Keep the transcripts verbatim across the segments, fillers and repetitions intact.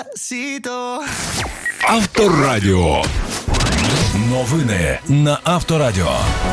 Despacito. Авторадіо. Новини на Авторадіо.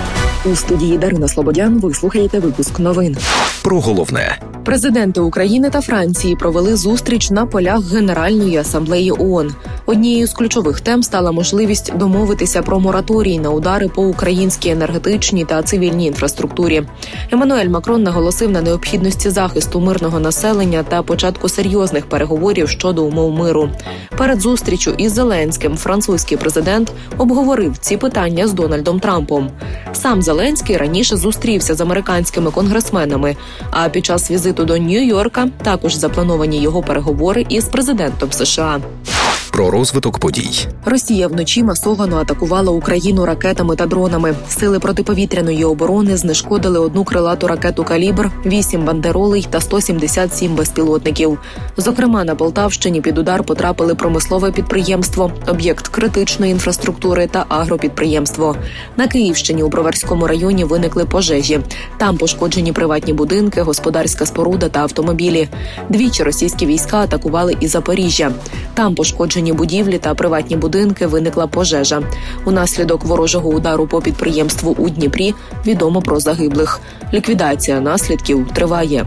У студії Дарина Слободян ви слухаєте випуск новин. Про головне. Президенти України та Франції провели зустріч на полях Генеральної асамблеї ООН. Однією з ключових тем стала можливість домовитися про мораторій на удари по українській енергетичній та цивільній інфраструктурі. Еммануель Макрон наголосив на необхідності захисту мирного населення та початку серйозних переговорів щодо умов миру. Перед зустрічю із Зеленським французький президент обговорив ці питання з Дональдом Трампом. Сам Зеленський раніше зустрівся з американськими конгресменами, а під час візиту до Нью-Йорка також заплановані його переговори із президентом США. Про розвиток подій. Росія вночі масово атакувала Україну ракетами та дронами. Сили протиповітряної оборони знешкодили одну крилату ракету «Калібр», вісім бандеролей та сто сімдесят сім безпілотників. Зокрема, на Полтавщині під удар потрапили промислове підприємство, об'єкт критичної інфраструктури та агропідприємство. На Київщині у Броварському районі виникли пожежі. Там пошкоджені приватні будинки, господарська споруда та автомобілі. Двічі російські війська атакували і Запоріжжя. Там пошкоджені будівлі та приватні будинки, виникла пожежа. Унаслідок ворожого удару по підприємству у Дніпрі відомо про загиблих. Ліквідація наслідків триває.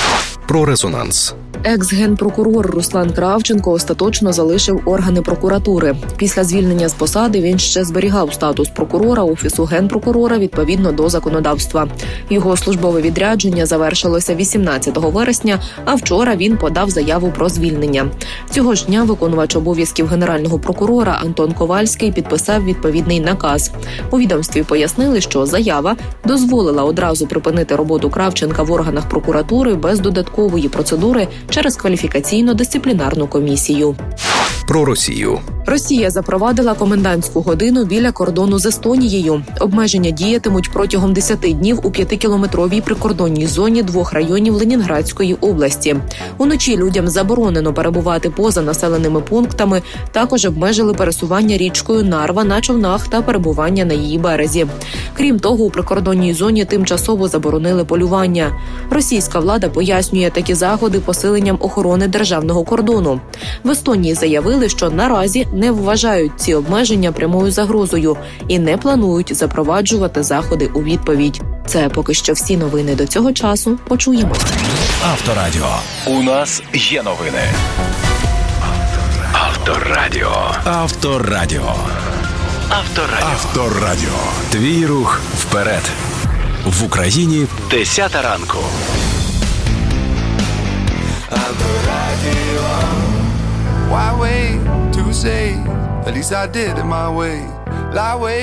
Про резонанс. Екс-генпрокурор Руслан Кравченко остаточно залишив органи прокуратури. Після звільнення з посади він ще зберігав статус прокурора Офісу генпрокурора відповідно до законодавства. Його службове відрядження завершилося вісімнадцятого вересня, а вчора він подав заяву про звільнення. Цього ж дня виконувач обов'язків генерального прокурора Антон Ковальський підписав відповідний наказ. У відомстві пояснили, що заява дозволила одразу припинити роботу Кравченка в органах прокуратури без додаткової процедури через кваліфікаційно-дисциплінарну комісію. Про Росію. Росія запровадила комендантську годину біля кордону з Естонією. Обмеження діятимуть протягом десяти днів у п'ятикілометровій прикордонній зоні двох районів Ленінградської області. Уночі людям заборонено перебувати поза населеними пунктами, також обмежили пересування річкою Нарва на човнах та перебування на її березі. Крім того, у прикордонній зоні тимчасово заборонили полювання. Російська влада пояснює такі заходи посиленням охорони державного кордону. В Естонії заявили, що наразі не вважають ці обмеження прямою загрозою і не планують запроваджувати заходи у відповідь. Це поки що всі новини до цього часу. Почуємось. Авторадіо. У нас є новини. Авторадіо. Авторадіо. Авторадіо. Авторадіо. Твій рух вперед. В Україні десята ранку. Авторадіо. Why wait to say? At least I did it my way. Lie way